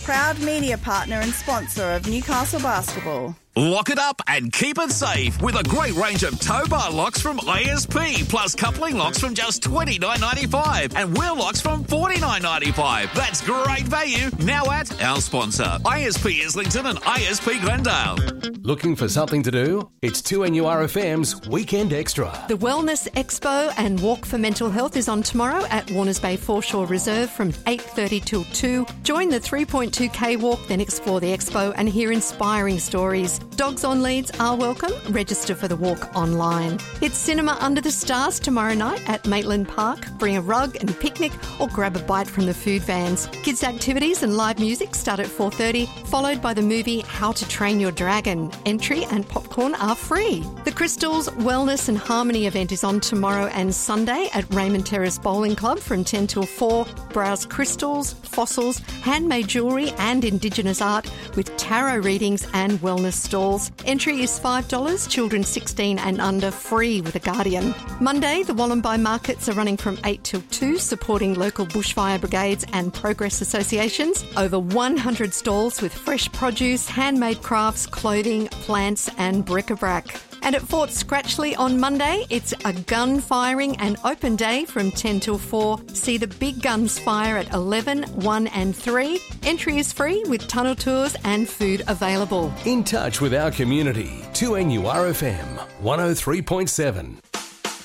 proud media partner and sponsor of Newcastle Basketball. Lock it up and keep it safe with a great range of tow bar locks from ISP, plus coupling locks from just $29.95 and wheel locks from $49.95. That's great value now at our sponsor, ISP Islington and ISP Glendale. Looking for something to do? It's 2NURFM's Weekend Extra. The Wellness Expo and Walk for Mental Health is on tomorrow at Warners Bay Foreshore Reserve from 8:30 till 2. Join the 3.2k walk, then explore the expo and hear inspiring stories. Dogs on leads are welcome. Register for the walk online. It's Cinema Under the Stars tomorrow night at Maitland Park. Bring a rug and picnic or grab a bite from the food vans. Kids' activities and live music start at 4:30, followed by the movie How to Train Your Dragon. Entry and popcorn are free. The Crystals Wellness and Harmony event is on tomorrow and Sunday at Raymond Terrace Bowling Club from 10 till 4. Browse crystals, fossils, handmade jewellery and Indigenous art with tarot readings and wellness stalls. Entry is $5, children 16 and under free with a guardian. Monday, the Wollombi markets are running from 8 till 2, supporting local bushfire brigades and progress associations. Over 100 stalls with fresh produce, handmade crafts, clothing, plants and bric-a-brac. And at Fort Scratchley on Monday, it's a gun firing and open day from 10 till 4. See the big guns fire at 11, 1 and 3. Entry is free with tunnel tours and food available. In touch with our community, 2NURFM 103.7.